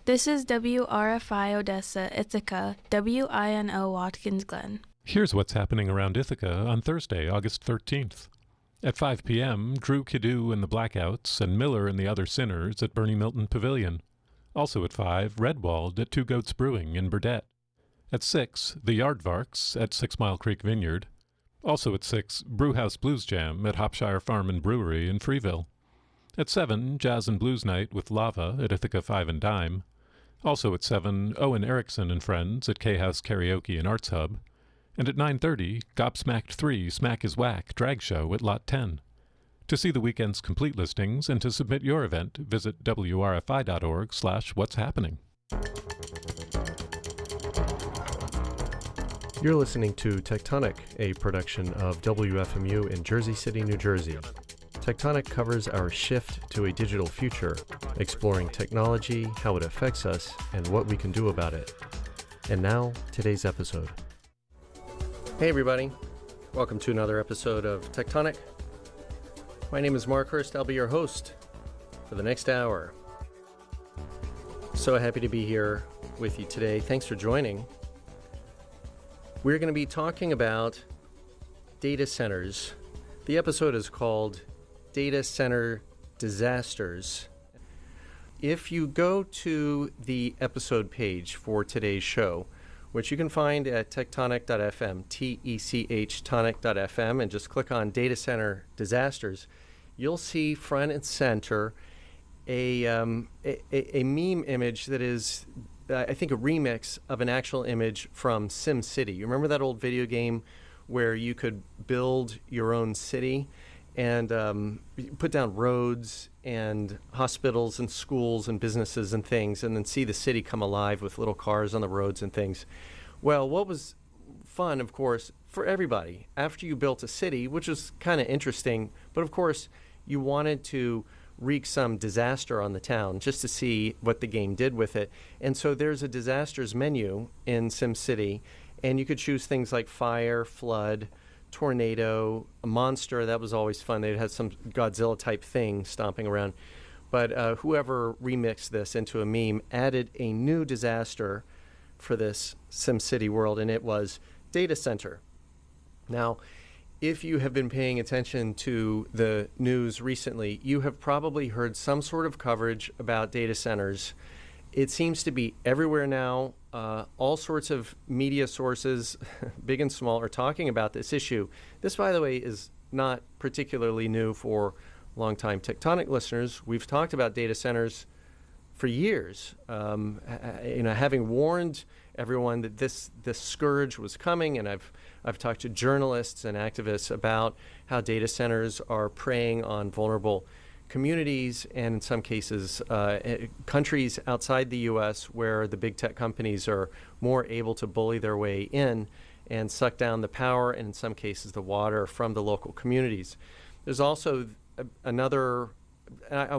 This is WRFI Odessa, Ithaca, WINO Watkins Glen. Here's what's happening around Ithaca on Thursday, August 13th. At 5 p.m., Drew Kidoo and the Blackouts and Miller and the Other Sinners at Bernie Milton Pavilion. Also at 5, Redwald at Two Goats Brewing in Burdett. At 6, the Yardvarks at 6 Mile Creek Vineyard. Also at 6, Brewhouse Blues Jam at Hopshire Farm and Brewery in Freeville. At 7, Jazz and Blues Night with Lava at Ithaca 5 and Dime. Also at 7, Owen Erickson and Friends at K-House Karaoke and Arts Hub. And at 9:30, Gobsmacked 3 Smack is Whack drag show at Lot 10. To see the weekend's complete listings and to submit your event, visit wrfi.org/what's happening. You're listening to Tectonic, a production of WFMU in Jersey City, New Jersey. Tectonic covers our shift to a digital future, exploring technology, how it affects us, and what we can do about it. And now, today's episode. Hey everybody, welcome to another episode of Tectonic. My name is Mark Hurst. I'll be your host for the next hour. So happy to be here with you today. Thanks for joining. We're going to be talking about data centers. The episode is called Data Center Disasters. If you go to the episode page for today's show, which you can find at tectonic.fm, T-E-C-H, tonic.fm, and just click on Data Center Disasters, you'll see front and center a meme image that is, I think, a remix of an actual image from SimCity. You remember that old video game where you could build your own city and put down roads and hospitals and schools and businesses and things, and then see the city come alive with little cars on the roads and things? Well, what was fun, of course, for everybody, after you built a city, which was kind of interesting, but of course, you wanted to wreak some disaster on the town just to see what the game did with it. And so there's a disasters menu in SimCity, and you could choose things like fire, flood, tornado, a monster. That was always fun. They had some Godzilla type thing stomping around. But whoever remixed this into a meme added a new disaster for this SimCity world, and it was data center. Now, if you have been paying attention to the news recently, you have probably heard some sort of coverage about data centers. It seems to be everywhere now. All sorts of media sources, big and small, are talking about this issue. This, by the way, is not particularly new for longtime Tectonic listeners. We've talked about data centers for years, having warned everyone that this scourge was coming, and I've talked to journalists and activists about how data centers are preying on vulnerable communities, and in some cases countries outside the U.S. where the big tech companies are more able to bully their way in and suck down the power and in some cases the water from the local communities. There's also another, and I